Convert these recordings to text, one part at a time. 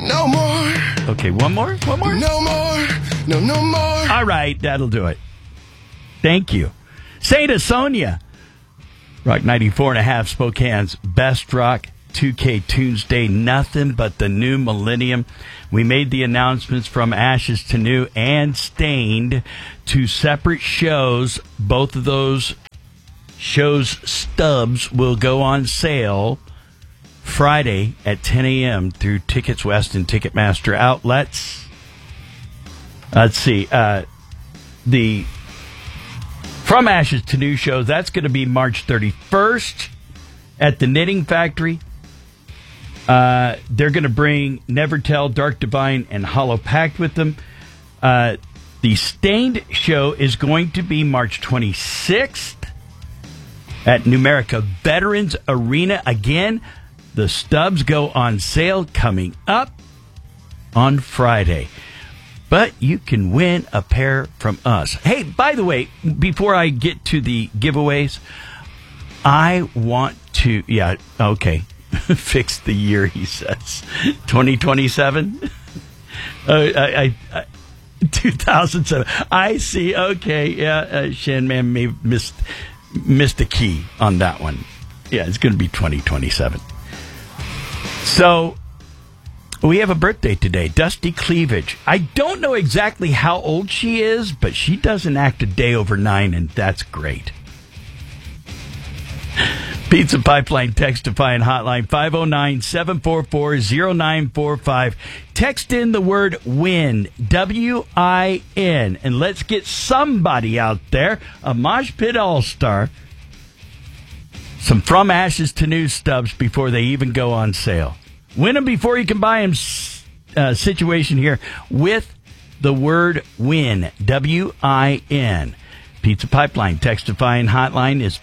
No more. Okay, one more? No more. No more. All right, that'll do it. Thank you. Saint Sonia. Rock 94.5, Spokane's best rock 2K Tuesday. Nothing but the new millennium. We made the announcements from Ashes to New and Stained, 2 separate shows. Both of those shows' stubs will go on sale Friday at 10 a.m. through Tickets West and Ticketmaster outlets. Let's see. The From Ashes to New show, that's going to be March 31st at the Knitting Factory. They're going to bring Nevertell, Dark Divine, and Hollow Pact with them. The Stained show is going to be March 26th at Numerica Veterans Arena. Again, the stubs go on sale coming up on Friday. But you can win a pair from us. Hey, by the way, before I get to the giveaways, I want to... Yeah, okay. Fix the year, he says. 2027? 2007. I see. Okay. Yeah, Shanman may missed a key on that one. Yeah, it's going to be 2027. So, we have a birthday today, Dusty Cleavage. I don't know exactly how old she is, but she doesn't act a day over 9, and that's great. Pizza Pipeline Text-Defying Hotline, 509-744-0945. Text in the word WIN, W-I-N, and let's get somebody out there, a Mosh Pit All-Star, some From Ashes to New stubs before they even go on sale. Win them before you can buy them situation here with the word WIN, W-I-N. Pizza Pipeline Text-Defying Hotline is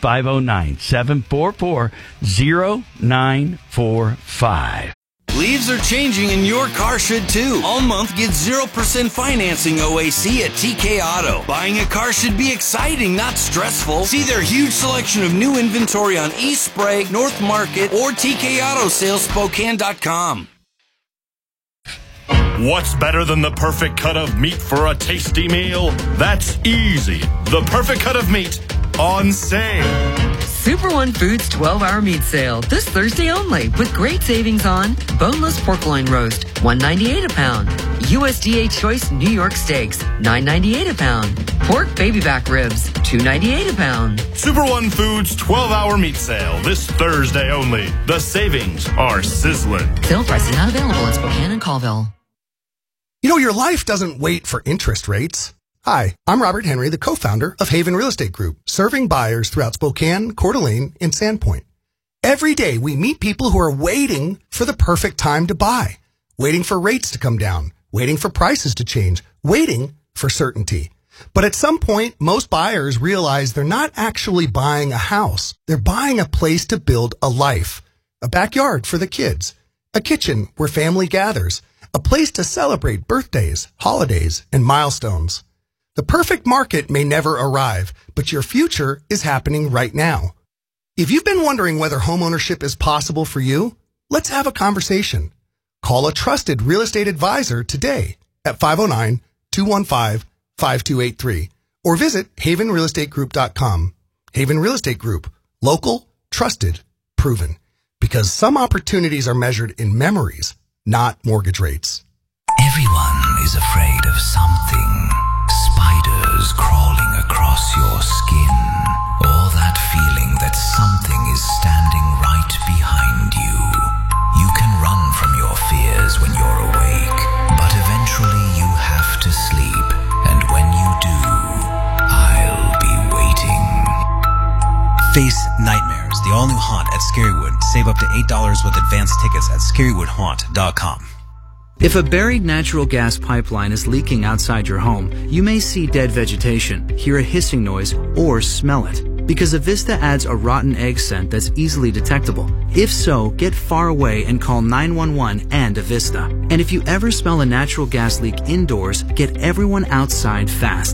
509-744-0945. Leaves are changing and your car should too. All month, get 0% financing OAC at TK Auto. Buying a car should be exciting, not stressful. See their huge selection of new inventory on East Sprague, North Market, or TKAutoSalesSpokane.com. What's better than the perfect cut of meat for a tasty meal? That's easy. The perfect cut of meat on sale. Super One Foods 12-hour meat sale this Thursday only with great savings on boneless pork loin roast, $1.98 a pound. USDA Choice New York Steaks, $9.98 a pound. Pork baby back ribs, $2.98 a pound. Super One Foods 12-hour meat sale this Thursday only. The savings are sizzling. Sale prices not available in Spokane and Colville. You know, your life doesn't wait for interest rates. Hi, I'm Robert Henry, the co-founder of Haven Real Estate Group, serving buyers throughout Spokane, Coeur d'Alene, and Sandpoint. Every day, we meet people who are waiting for the perfect time to buy, waiting for rates to come down, waiting for prices to change, waiting for certainty. But at some point, most buyers realize they're not actually buying a house. They're buying a place to build a life, a backyard for the kids, a kitchen where family gathers, a place to celebrate birthdays, holidays, and milestones. The perfect market may never arrive, but your future is happening right now. If you've been wondering whether homeownership is possible for you, let's have a conversation. Call a trusted real estate advisor today at 509-215-5283 or visit havenrealestategroup.com. Haven Real Estate Group. Local, trusted, proven. Because some opportunities are measured in memories, not mortgage rates. Everyone is afraid of something. Spiders crawling across your skin. Or that feeling that something is standing right behind you. You can run from your fears when you're awake, but eventually you have to sleep. And when you do, I'll be waiting. Face Nightmares, the all-new haunt at Scarywood. Save up to $8 with advance tickets at scarywoodhaunt.com. If a buried natural gas pipeline is leaking outside your home, you may see dead vegetation, hear a hissing noise, or smell it. Because Avista adds a rotten egg scent that's easily detectable. If so, get far away and call 911 and Avista. And if you ever smell a natural gas leak indoors, get everyone outside fast.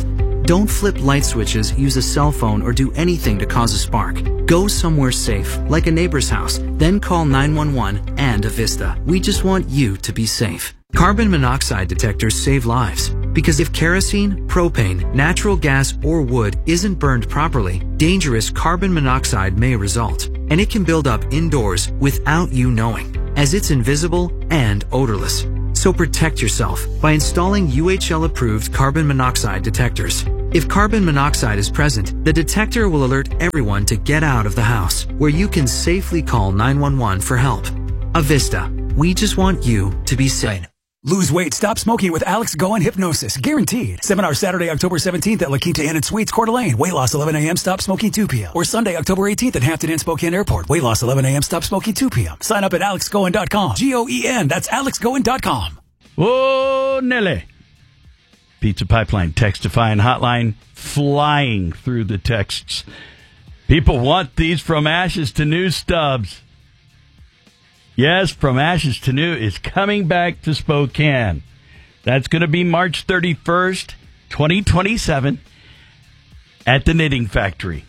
Don't flip light switches, use a cell phone, or do anything to cause a spark. Go somewhere safe, like a neighbor's house, then call 911 and Avista. We just want you to be safe. Carbon monoxide detectors save lives. Because if kerosene, propane, natural gas, or wood isn't burned properly, dangerous carbon monoxide may result. And it can build up indoors without you knowing, as it's invisible and odorless. So protect yourself by installing UHL-approved carbon monoxide detectors. If carbon monoxide is present, the detector will alert everyone to get out of the house, where you can safely call 911 for help. Avista, we just want you to be safe. Lose weight, stop smoking with Alex Goen Hypnosis. Guaranteed. Seminar Saturday, October 17th at La Quinta Inn and Suites, Coeur d'Alene. Weight loss 11 a.m., stop smoking 2 p.m. Or Sunday, October 18th at Hampton Inn Spokane Airport. Weight loss 11 a.m., stop smoking 2 p.m. Sign up at alexgoen.com. G-O-E-N. That's alexgoen.com. Whoa, Nelly. Pizza Pipeline text-defying hotline flying through the texts. People want these From Ashes to New stubs. Yes, From Ashes to New is coming back to Spokane. That's going to be March 31st, 2027 at the Knitting Factory.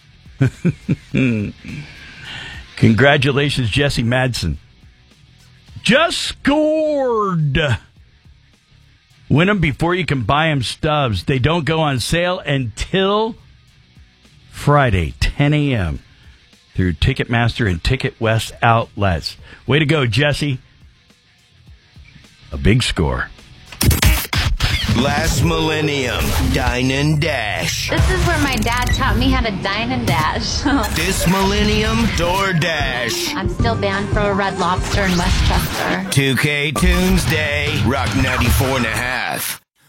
Congratulations, Jesse Madsen. Just scored. Win them before you can buy them stubs. They don't go on sale until Friday, 10 a.m. through Ticketmaster and Ticket West outlets. Way to go, Jesse. A big score. Last millennium, dine and dash. This is where my dad taught me how to dine and dash. This millennium, DoorDash. I'm still banned from Red Lobster in Westchester. 2K Tuesday, Rock 94.5.